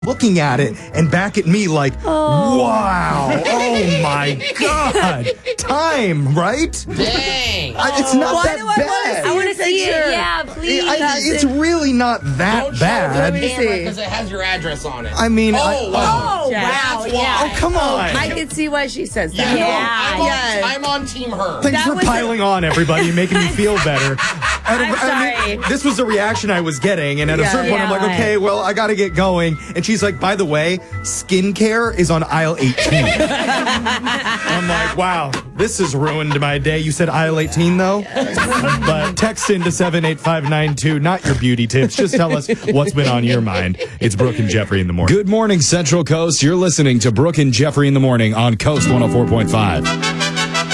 looking at it and back at me like, wow, oh my God. Time, right? Dang. It's not that bad. I want to see it. Yeah, please. It's really not that Don't bad. because it has your address on it. I mean, wow. That's why. Oh, come on. I can see why she says that. Yeah. I'm on Team Her. Thanks for piling on, everybody, and making me feel better. I'm sorry. This was the reaction I was getting, and at a certain point, I'm like, okay, well, I got to get going. And she's like, by the way, skincare is on aisle 18. I'm like, wow, this has ruined my day. You said aisle 18, though? But text into 78592, not your beauty tips. Just tell us what's been on your mind. It's Brooke and Jeffrey in the morning. Good morning, Central Coast. You're listening to Brooke and Jeffrey in the morning on Coast 104.5.